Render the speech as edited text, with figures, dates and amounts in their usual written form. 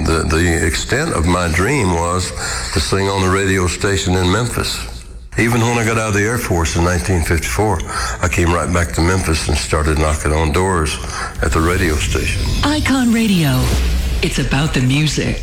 the extent of my dream was to sing on the radio station in Memphis. Even when I got out of the Air Force in 1954, I came right back to Memphis and started knocking on doors at the radio station. Icon Radio. It's about the music.